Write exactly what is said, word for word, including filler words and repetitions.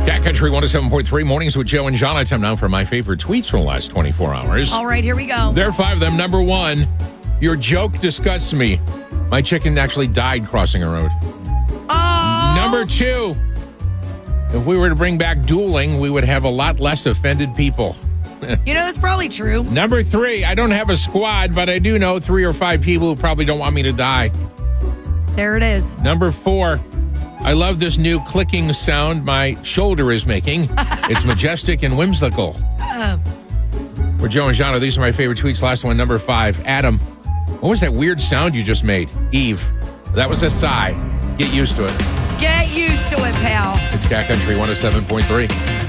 Cat Country one oh seven point three, mornings with Joe and John. Time now for my favorite tweets from the last twenty-four hours. All right, here we go. There are five of them. Number one, your joke disgusts me. My chicken actually died crossing a road. Oh. Number two, if we were to bring back dueling, we would have a lot less offended people. You know, that's probably true. Number three, I don't have a squad, but I do know three or five people who probably don't want me to die. There it is. Number four, I love this new clicking sound my shoulder is making. It's majestic and whimsical. Uh, We're Joe and John. These are my favorite tweets. Last one, number five. Adam, what was that weird sound you just made? Eve, that was a sigh. Get used to it. get used to it, pal. It's Cat Country one oh seven point three.